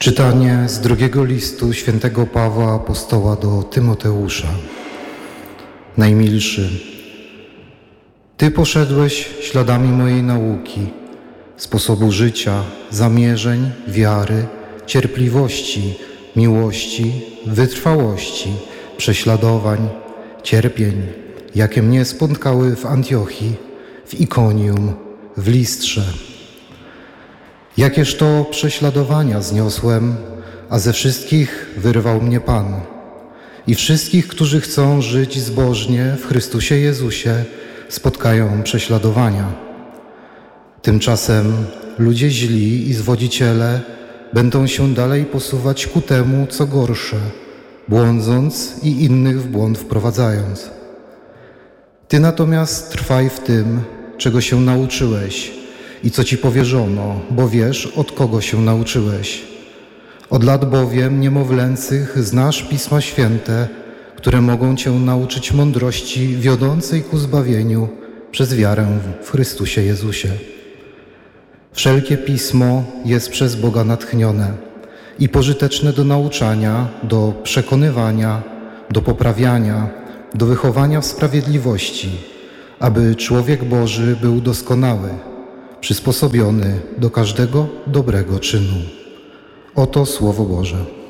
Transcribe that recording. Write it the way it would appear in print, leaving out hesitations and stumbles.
Czytanie z drugiego listu świętego Pawła Apostoła do Tymoteusza. Najmilszy, Ty poszedłeś śladami mojej nauki, sposobu życia, zamierzeń, wiary, cierpliwości, miłości, wytrwałości, prześladowań, cierpień, jakie mnie spotkały w Antiochii, w Ikonium, w Listrze. Jakież to prześladowania zniosłem, a ze wszystkich wyrwał mnie Pan. I wszystkich, którzy chcą żyć zbożnie w Chrystusie Jezusie, spotkają prześladowania. Tymczasem ludzie źli i zwodziciele będą się dalej posuwać ku temu, co gorsze, błądząc i innych w błąd wprowadzając. Ty natomiast trwaj w tym, czego się nauczyłeś i co Ci powierzono, bo wiesz, od kogo się nauczyłeś. Od lat bowiem niemowlęcych znasz Pisma Święte, które mogą Cię nauczyć mądrości wiodącej ku zbawieniu przez wiarę w Chrystusie Jezusie. Wszelkie Pismo jest przez Boga natchnione i pożyteczne do nauczania, do przekonywania, do poprawiania, do wychowania w sprawiedliwości, aby człowiek Boży był doskonały, przysposobiony do każdego dobrego czynu. Oto Słowo Boże.